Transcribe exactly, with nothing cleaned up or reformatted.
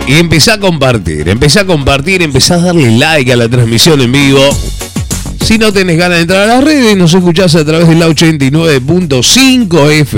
y empezá a compartir, empezá a compartir, empezá a darle like a la transmisión en vivo. Si no tenés ganas de entrar a las redes, nos escuchás a través de la ochenta y nueve punto cinco F